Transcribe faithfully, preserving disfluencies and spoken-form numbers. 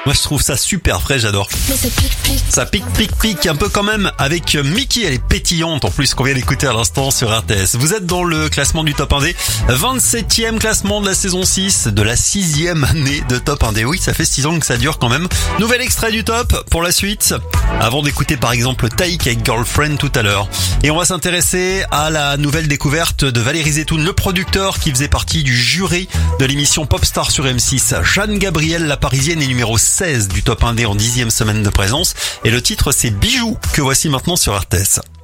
Moi je trouve ça super frais, j'adore. Mais ça pique, pique. Ça pique, pique, pique un peu quand même avec Mickey, elle est pétillante en plus qu'on vient d'écouter à l'instant sur R T S. Vous êtes dans le classement du Top un D, vingt-septième classement de la saison six, de la sixième année de Top un D. Oui, ça fait six ans que ça dure quand même. Nouvel extrait du top pour la suite, avant d'écouter par exemple Taïk avec Girlfriend tout à l'heure. Et on va s'intéresser à la nouvelle découverte de Valérie Zetoun, le producteur qui faisait partie du jury de l'émission Popstar sur M six. Jeanne Gabriel, la Parisienne, est numéro seize du Top un D en dixième semaine de présence. Et le titre c'est Bijoux, que voici maintenant sur R T S.